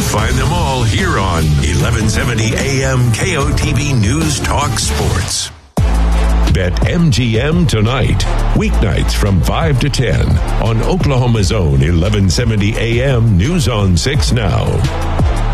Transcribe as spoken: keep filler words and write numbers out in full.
find them all here on eleven seventy A M K O T B News Talk Sports. Bet M G M tonight, weeknights from five to ten on Oklahoma's own eleven seventy A M News on six Now.